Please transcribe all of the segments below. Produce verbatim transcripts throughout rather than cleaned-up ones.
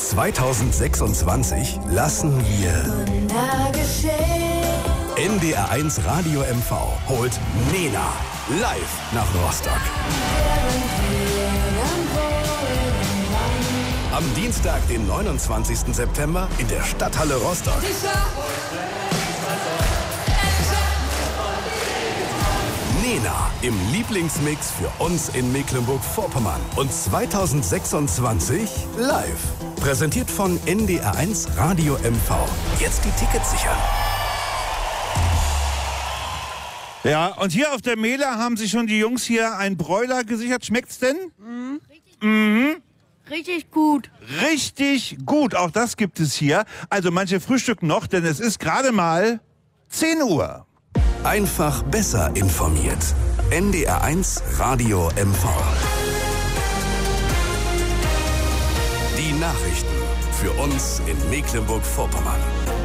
zweitausendsechsundzwanzig lassen wir N D R eins Radio M V holt Nena live nach Rostock. Am Dienstag, den neunundzwanzigsten September in der Stadthalle Rostock. Nena im Lieblingsmix für uns in Mecklenburg-Vorpommern und zweitausendsechsundzwanzig live. Präsentiert von N D R eins Radio M V. Jetzt die Tickets sichern. Ja, und hier auf der Mela haben sich schon die Jungs hier ein Bräuler gesichert. Schmeckt's denn? Mhm. Mhm. Richtig gut. Richtig gut, auch das gibt es hier. Also manche frühstücken noch, denn es ist gerade mal zehn Uhr. Einfach besser informiert. N D R eins Radio M V. Die Nachrichten für uns in Mecklenburg-Vorpommern.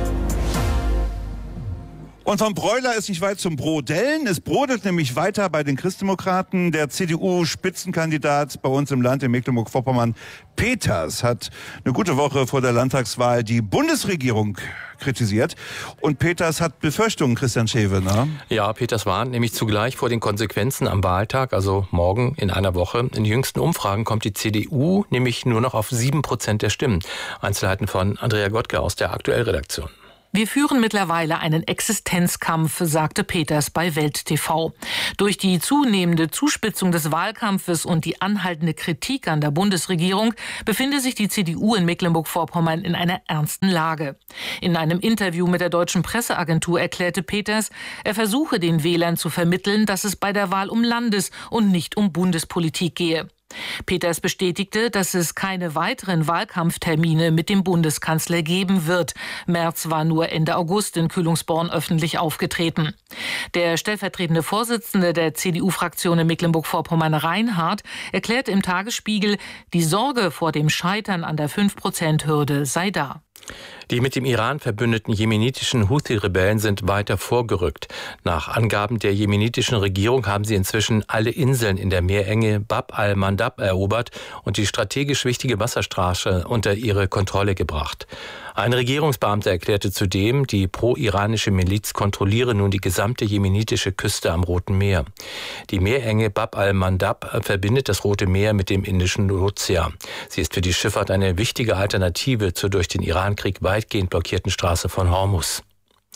Und vom Bräuler ist nicht weit zum Brodellen. Es brodelt nämlich weiter bei den Christdemokraten. Der C D U-Spitzenkandidat bei uns im Land in Mecklenburg-Vorpommern, Peters, hat eine gute Woche vor der Landtagswahl die Bundesregierung kritisiert. Und Peters hat Befürchtungen, Christian Schewe, ne? Ja, Peters warnt nämlich zugleich vor den Konsequenzen am Wahltag, also morgen in einer Woche. In den jüngsten Umfragen kommt die C D U nämlich nur noch auf sieben Prozent der Stimmen. Einzelheiten von Andrea Gottke aus der Aktuellredaktion. Wir führen mittlerweile einen Existenzkampf, sagte Peters bei Welt T V. Durch die zunehmende Zuspitzung des Wahlkampfes und die anhaltende Kritik an der Bundesregierung befinde sich die C D U in Mecklenburg-Vorpommern in einer ernsten Lage. In einem Interview mit der Deutschen Presseagentur erklärte Peters, er versuche den Wählern zu vermitteln, dass es bei der Wahl um Landes- und nicht um Bundespolitik gehe. Peters bestätigte, dass es keine weiteren Wahlkampftermine mit dem Bundeskanzler geben wird. Merz war nur Ende August in Kühlungsborn öffentlich aufgetreten. Der stellvertretende Vorsitzende der C D U-Fraktion in Mecklenburg-Vorpommern, Reinhardt, erklärte im Tagesspiegel, die Sorge vor dem Scheitern an der fünf Prozent Hürde sei da. Die mit dem Iran verbündeten jemenitischen Houthi-Rebellen sind weiter vorgerückt. Nach Angaben der jemenitischen Regierung haben sie inzwischen alle Inseln in der Meerenge Bab al-Mandab erobert und die strategisch wichtige Wasserstraße unter ihre Kontrolle gebracht. Ein Regierungsbeamter erklärte zudem, die pro-iranische Miliz kontrolliere nun die gesamte jemenitische Küste am Roten Meer. Die Meerenge Bab al-Mandab verbindet das Rote Meer mit dem Indischen Ozean. Sie ist für die Schifffahrt eine wichtige Alternative zur durch den Irankrieg weitgehend blockierten Straße von Hormuz.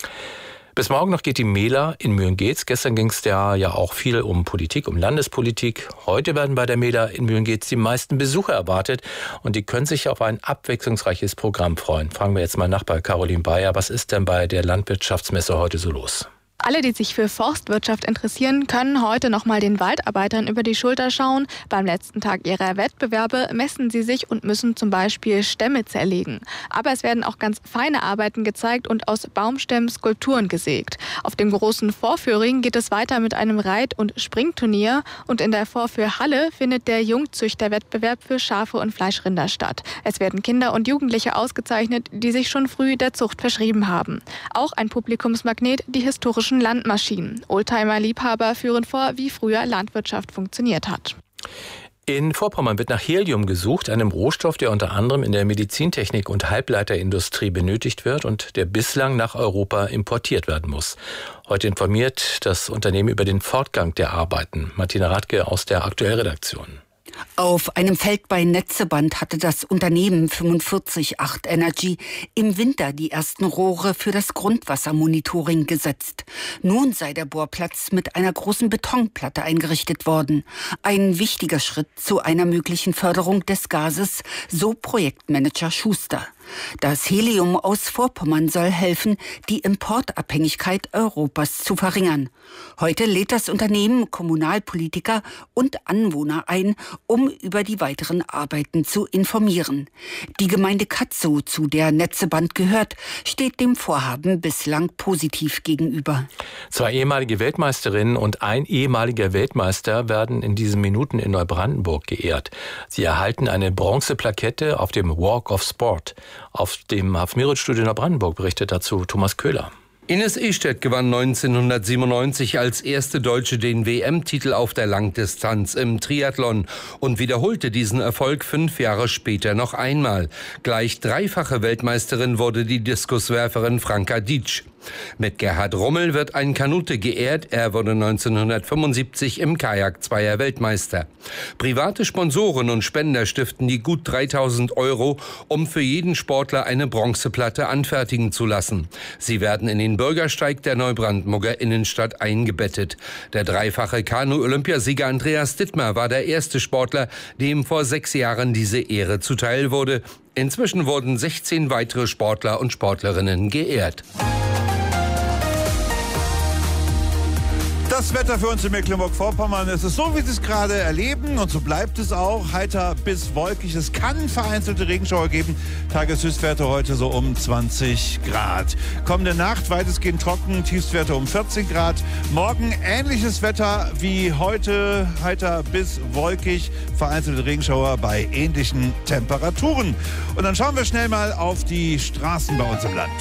Bis morgen noch geht die Mela in Mühlengeetz. Gestern ging es ja, ja auch viel um Politik, um Landespolitik. Heute werden bei der Mela in Mühlengeetz die meisten Besucher erwartet und die können sich auf ein abwechslungsreiches Programm freuen. Fragen wir jetzt mal nach bei Caroline Bayer. Was ist denn bei der Landwirtschaftsmesse heute so los? Alle, die sich für Forstwirtschaft interessieren, können heute noch mal den Waldarbeitern über die Schulter schauen. Beim letzten Tag ihrer Wettbewerbe messen sie sich und müssen zum Beispiel Stämme zerlegen. Aber es werden auch ganz feine Arbeiten gezeigt und aus Baumstämmen Skulpturen gesägt. Auf dem großen Vorführring geht es weiter mit einem Reit- und Springturnier. Und in der Vorführhalle findet der Jungzüchterwettbewerb für Schafe und Fleischrinder statt. Es werden Kinder und Jugendliche ausgezeichnet, die sich schon früh der Zucht verschrieben haben. Auch ein Publikumsmagnet, die historische Landmaschinen. Oldtimer-Liebhaber führen vor, wie früher Landwirtschaft funktioniert hat. In Vorpommern wird nach Helium gesucht, einem Rohstoff, der unter anderem in der Medizintechnik und Halbleiterindustrie benötigt wird und der bislang nach Europa importiert werden muss. Heute informiert das Unternehmen über den Fortgang der Arbeiten. Martina Radke aus der Aktuellredaktion. Auf einem Feld bei Netzeband hatte das Unternehmen fünfundvierzig acht Energy im Winter die ersten Rohre für das Grundwassermonitoring gesetzt. Nun sei der Bohrplatz mit einer großen Betonplatte eingerichtet worden. Ein wichtiger Schritt zu einer möglichen Förderung des Gases, so Projektmanager Schuster. Das Helium aus Vorpommern soll helfen, die Importabhängigkeit Europas zu verringern. Heute lädt das Unternehmen Kommunalpolitiker und Anwohner ein, um über die weiteren Arbeiten zu informieren. Die Gemeinde Katzow, zu der Netzeband gehört, steht dem Vorhaben bislang positiv gegenüber. Zwei ehemalige Weltmeisterinnen und ein ehemaliger Weltmeister werden in diesen Minuten in Neubrandenburg geehrt. Sie erhalten eine Bronzeplakette auf dem Walk of Sport. Auf dem Hafmiric-Studio Neubrandenburg berichtet dazu Thomas Köhler. Ines Ehstedt gewann neunzehnhundertsiebenundneunzig als erste Deutsche den W M-Titel auf der Langdistanz im Triathlon und wiederholte diesen Erfolg fünf Jahre später noch einmal. Gleich dreifache Weltmeisterin wurde die Diskuswerferin Franka Dietsch. Mit Gerhard Rummel wird ein Kanute geehrt. Er wurde neunzehnhundertfünfundsiebzig im Kajak-Zweier Weltmeister. Private Sponsoren und Spender stiften die gut dreitausend Euro, um für jeden Sportler eine Bronzeplatte anfertigen zu lassen. Sie werden in den Bürgersteig der Neubrandenburger Innenstadt eingebettet. Der dreifache Kanu-Olympiasieger Andreas Dittmar war der erste Sportler, dem vor sechs Jahren diese Ehre zuteil wurde. Inzwischen wurden sechzehn weitere Sportler und Sportlerinnen geehrt. Das Wetter für uns in Mecklenburg-Vorpommern, es ist so, wie Sie es gerade erleben, und so bleibt es auch, heiter bis wolkig. Es kann vereinzelte Regenschauer geben. Tageshöchstwerte heute so um zwanzig Grad. Kommende Nacht weitestgehend trocken, Tiefstwerte um vierzehn Grad. Morgen ähnliches Wetter wie heute, heiter bis wolkig, vereinzelte Regenschauer bei ähnlichen Temperaturen. Und dann schauen wir schnell mal auf die Straßen bei uns im Land.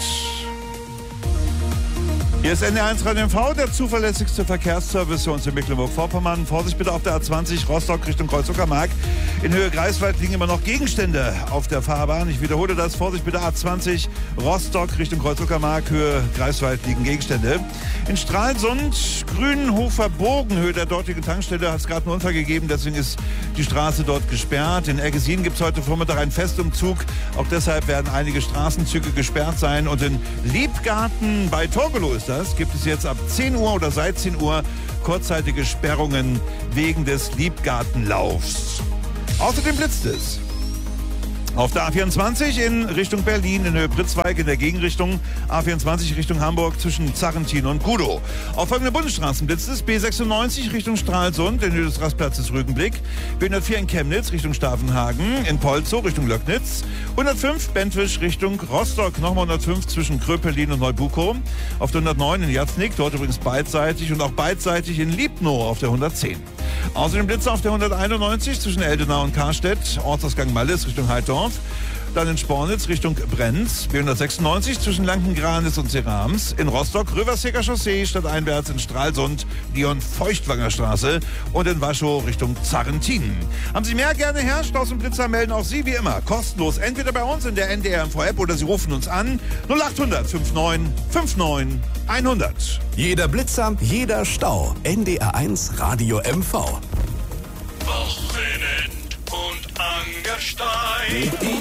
Hier ist N D R eins Radio M V, der zuverlässigste Verkehrsservice für uns in Mecklenburg-Vorpommern. Vorsicht bitte auf der A zwanzig Rostock Richtung Kreuz-Uckermark. In Höhe Greifswald liegen immer noch Gegenstände auf der Fahrbahn. Ich wiederhole das. Vorsicht bitte A zwanzig Rostock Richtung Kreuz-Uckermark. Höhe Greifswald liegen Gegenstände. In Stralsund, Grünenhofer Bogen, Höhe der dortigen Tankstelle, hat es gerade einen Unfall gegeben. Deswegen ist die Straße dort gesperrt. In Ergesien gibt es heute Vormittag einen Festumzug. Auch deshalb werden einige Straßenzüge gesperrt sein. Und in Liebgarten bei Torgelow ist das. Gibt es jetzt ab zehn Uhr oder seit zehn Uhr kurzzeitige Sperrungen wegen des Liebgartenlaufs. Außerdem blitzt es. Auf der A vierundzwanzig in Richtung Berlin, in Höhe Pritzwalk in der Gegenrichtung. A vierundzwanzig Richtung Hamburg zwischen Zarrentin und Gudow. Auf folgenden Bundesstraßen blitzt es. B sechsundneunzig Richtung Stralsund in Höhe des Rastplatzes Rügenblick. B hundertvier in Chemnitz Richtung Stavenhagen. In Polzow Richtung Löcknitz. hundertfünf Bentwisch Richtung Rostock. Nochmal hundertfünf zwischen Kröpelin und Neubukow. Auf der hundertneun in Jatznick, dort übrigens beidseitig. Und auch beidseitig in Liebnow auf der hundertzehn. Außerdem Blitze auf der hunderteinundneunzig zwischen Eldenau und Karstedt. Ortsausgang Mallis Richtung Heidorf. Dann in Spornitz Richtung Brenz, B hundertsechsundneunzig zwischen Lankengranis und Serams. In Rostock Röversecker Chaussee stadteinwärts in Stralsund, Dion-Feuchtwanger Straße. Und in Waschow Richtung Zarrentin. Haben Sie mehr, gerne her? Staus und Blitzer melden auch Sie wie immer kostenlos. Entweder bei uns in der N D R M V-App oder Sie rufen uns an null achthundert neunundfünfzig neunundfünfzig hundert. Jeder Blitzer, jeder Stau. N D R eins Radio M V. Wochenend und Angerstein. Die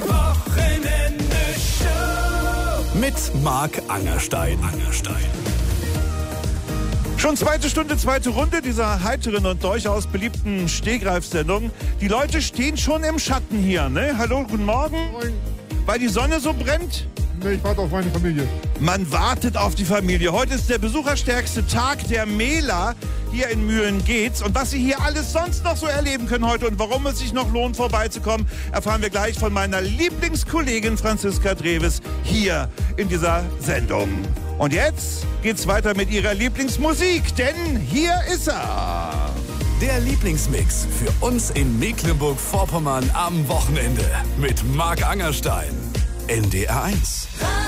Wochenende-Show. Mit Marc Angerstein. Angerstein. Schon zweite Stunde, zweite Runde dieser heiteren und durchaus beliebten Stehgreifsendung. Die Leute stehen schon im Schatten hier, ne? Hallo, guten Morgen. Moin. Weil die Sonne so brennt? Nee, ich warte auf meine Familie. Man wartet auf die Familie. Heute ist der besucherstärkste Tag der Mela hier in Mühlen-Geetz. Und was Sie hier alles sonst noch so erleben können heute und warum es sich noch lohnt, vorbeizukommen, erfahren wir gleich von meiner Lieblingskollegin Franziska Dreves hier in dieser Sendung. Und jetzt geht's weiter mit ihrer Lieblingsmusik, denn hier ist er. Der Lieblingsmix für uns in Mecklenburg-Vorpommern am Wochenende mit Marc Angerstein. N D R eins.